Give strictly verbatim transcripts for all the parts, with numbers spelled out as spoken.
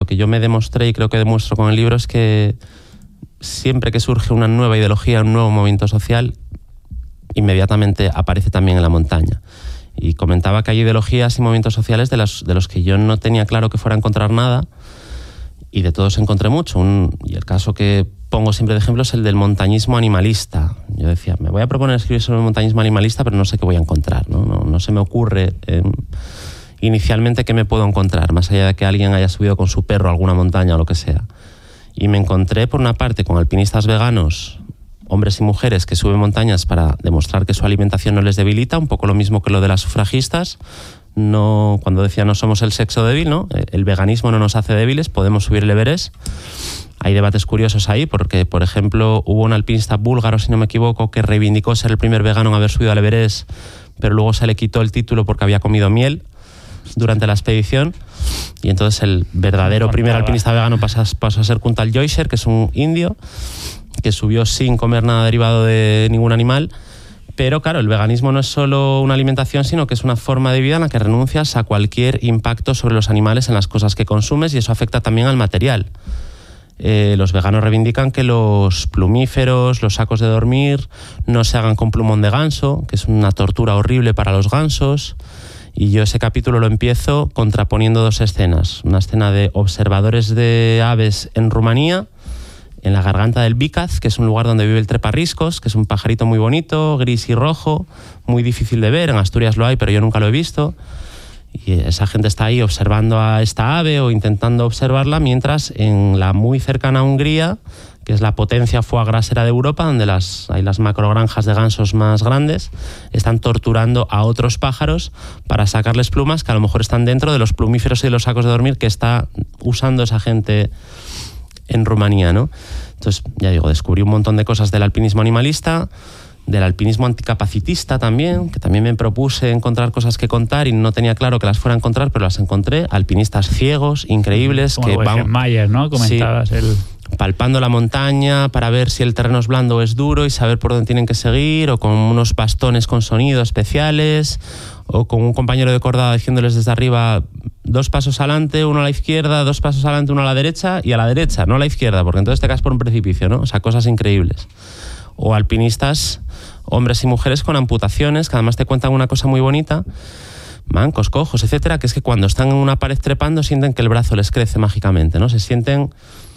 que yo me demostré y creo que demuestro con el libro es que siempre que surge una nueva ideología, un nuevo movimiento social, inmediatamente aparece también en la montaña. Y comentaba que hay ideologías y movimientos sociales de, las, de los que yo no tenía claro que fuera a encontrar nada, y de todos encontré mucho. Un, y el caso que pongo siempre de ejemplo es el del montañismo animalista. Yo decía, me voy a proponer escribir sobre el montañismo animalista, pero no sé qué voy a encontrar, ¿no? No, no se me ocurre eh, inicialmente qué me puedo encontrar, más allá de que alguien haya subido con su perro a alguna montaña o lo que sea. Y me encontré, por una parte, con alpinistas veganos, hombres y mujeres que suben montañas para demostrar que su alimentación no les debilita, un poco lo mismo que lo de las sufragistas. No, cuando decía no somos el sexo débil, ¿no? El veganismo no nos hace débiles, podemos subir el Everest. Hay debates curiosos ahí porque, por ejemplo, hubo un alpinista búlgaro, si no me equivoco, que reivindicó ser el primer vegano en haber subido al Everest, pero luego se le quitó el título porque había comido miel durante la expedición, y entonces el verdadero primer alpinista vegano pasó, pasó a ser Kuntal Joycer, que es un indio que subió sin comer nada derivado de ningún animal. Pero claro, el veganismo no es solo una alimentación, sino que es una forma de vida en la que renuncias a cualquier impacto sobre los animales en las cosas que consumes, y eso afecta también al material. Eh, los veganos reivindican que los plumíferos, los sacos de dormir, no se hagan con plumón de ganso, que es una tortura horrible para los gansos. Y yo ese capítulo lo empiezo contraponiendo dos escenas. Una escena de observadores de aves en Rumanía, en la garganta del Bicaz, que es un lugar donde vive el treparriscos, que es un pajarito muy bonito, gris y rojo, muy difícil de ver. En Asturias lo hay, pero yo nunca lo he visto. Y esa gente está ahí observando a esta ave o intentando observarla, mientras en la muy cercana Hungría, que es la potencia foie grasera de Europa, donde las, hay las macrogranjas de gansos más grandes, están torturando a otros pájaros para sacarles plumas que a lo mejor están dentro de los plumíferos y de los sacos de dormir que está usando esa gente en Rumanía, ¿no? Entonces, ya digo, descubrí un montón de cosas del alpinismo animalista, del alpinismo anticapacitista también, que también me propuse encontrar cosas que contar y no tenía claro que las fuera a encontrar, pero las encontré. Alpinistas ciegos, increíbles, como que van... Mayer, ¿no? Comentabas sí, el... palpando la montaña para ver si el terreno es blando o es duro y saber por dónde tienen que seguir, o con unos bastones con sonido especiales, o con un compañero de cordada diciéndoles desde arriba dos pasos adelante, uno a la izquierda, dos pasos adelante, uno a la derecha, y a la derecha, no a la izquierda, porque entonces te caes por un precipicio, ¿no? O sea, cosas increíbles. O alpinistas, hombres y mujeres con amputaciones, que además te cuentan una cosa muy bonita, mancos, cojos, etcétera, que es que cuando están en una pared trepando sienten que el brazo les crece mágicamente, ¿no? Se sienten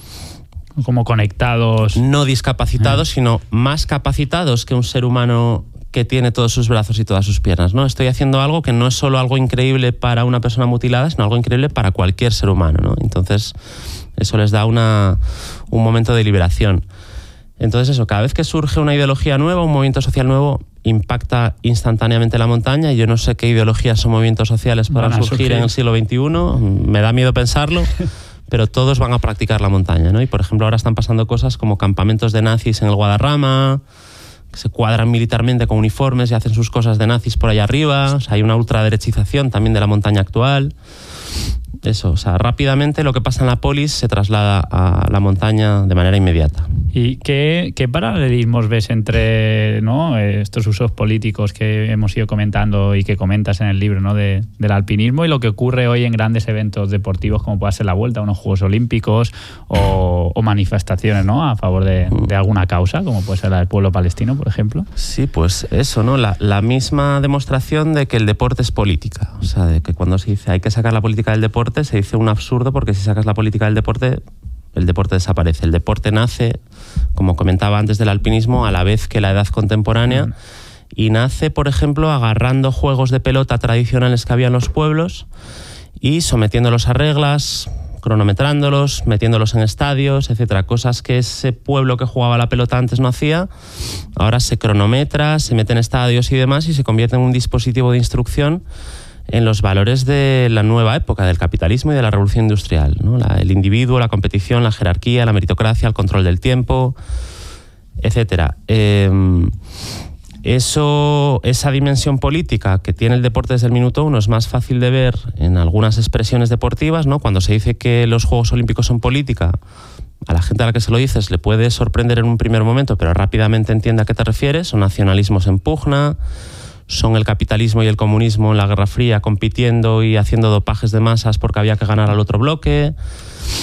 como conectados. No discapacitados, ah. sino más capacitados que un ser humano que tiene todos sus brazos y todas sus piernas, ¿no? Estoy haciendo algo que no es solo algo increíble para una persona mutilada, sino algo increíble para cualquier ser humano, ¿no? Entonces, eso les da una, un momento de liberación. Entonces, eso, cada vez que surge una ideología nueva, un movimiento social nuevo, impacta instantáneamente la montaña, y yo no sé qué ideologías o movimientos sociales podrán surgir, surgir en el siglo veintiuno, me da miedo pensarlo, pero todos van a practicar la montaña, ¿no? Y, por ejemplo, ahora están pasando cosas como campamentos de nazis en el Guadarrama, que se cuadran militarmente con uniformes y hacen sus cosas de nazis por allá arriba. O sea, hay una ultraderechización también de la montaña actual. Eso, o sea, rápidamente lo que pasa en la polis se traslada a la montaña de manera inmediata. ¿Y qué, qué paralelismos ves entre, ¿no?, estos usos políticos que hemos ido comentando y que comentas en el libro, ¿no?, de, del alpinismo y lo que ocurre hoy en grandes eventos deportivos como puede ser la Vuelta a unos Juegos Olímpicos o, o manifestaciones, ¿no?, a favor de, de alguna causa, como puede ser la del pueblo palestino, por ejemplo? Sí, pues eso, ¿no? La, la misma demostración de que el deporte es política. O sea, de que cuando se dice hay que sacar la política del deporte, se dice un absurdo, porque si sacas la política del deporte, el deporte desaparece. El deporte nace, como comentaba antes del alpinismo, a la vez que la edad contemporánea, mm. y nace, por ejemplo, agarrando juegos de pelota tradicionales que había en los pueblos y sometiéndolos a reglas, cronometrándolos, metiéndolos en estadios, etcétera. Cosas que ese pueblo que jugaba la pelota antes no hacía, ahora se cronometra, se mete en estadios y demás, y se convierte en un dispositivo de instrucción en los valores de la nueva época, del capitalismo y de la revolución industrial, ¿no? La, el individuo, la competición, la jerarquía, la meritocracia, el control del tiempo, etcétera. Eh, eso, esa dimensión política que tiene el deporte desde el minuto uno es más fácil de ver en algunas expresiones deportivas, ¿no? Cuando se dice que los Juegos Olímpicos son política, a la gente a la que se lo dices le puede sorprender en un primer momento, pero rápidamente entiende a qué te refieres. Son nacionalismos en pugna, son el capitalismo y el comunismo en la Guerra Fría compitiendo y haciendo dopajes de masas porque había que ganar al otro bloque.